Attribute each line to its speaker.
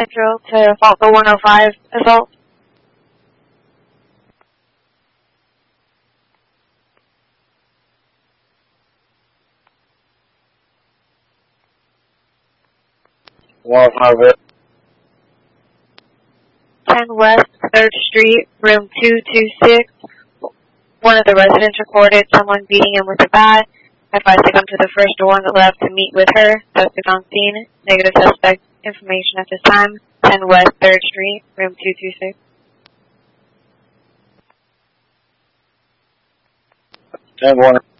Speaker 1: Central to Falco 105 assault.
Speaker 2: One Harvard.
Speaker 1: 10 West 3rd Street, room 226. One of the residents reported someone beating him with a bat. Advised to come to the first door on the left to meet with her. Suspect on scene. Negative suspect information at this time. 10 West 3rd Street, room 226.
Speaker 2: 10-1.